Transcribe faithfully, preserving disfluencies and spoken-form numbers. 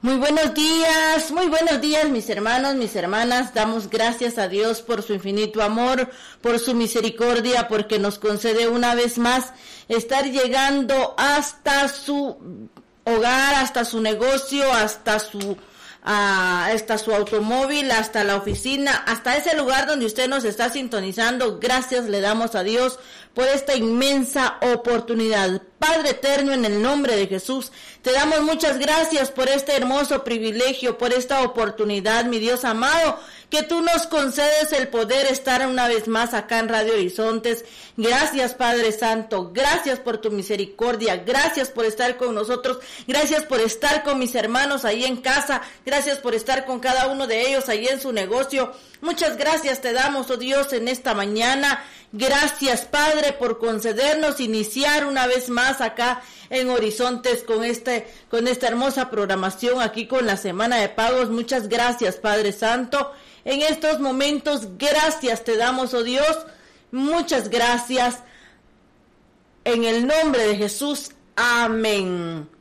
Muy buenos días, muy buenos días mis hermanos, mis hermanas. Damos gracias a Dios por su infinito amor, por su misericordia, porque nos concede una vez más estar llegando hasta su hogar, hasta su negocio, hasta su, ah, hasta su automóvil, hasta la oficina, hasta ese lugar donde usted nos está sintonizando. Gracias le damos a Dios por esta inmensa oportunidad. Padre eterno, en el nombre de Jesús, te damos muchas gracias por este hermoso privilegio, por esta oportunidad, mi Dios amado, que tú nos concedes el poder estar una vez más acá en Radio Horizontes. Gracias, Padre Santo, gracias por tu misericordia, gracias por estar con nosotros, gracias por estar con mis hermanos ahí en casa, gracias por estar con cada uno de ellos ahí en su negocio. Muchas gracias te damos, oh Dios, en esta mañana. Gracias, Padre, por concedernos iniciar una vez más acá en Horizontes con este, con esta hermosa programación aquí con la Semana de Pagos. Muchas gracias, Padre Santo. En estos momentos, gracias te damos, oh Dios. Muchas gracias. En el nombre de Jesús. Amén.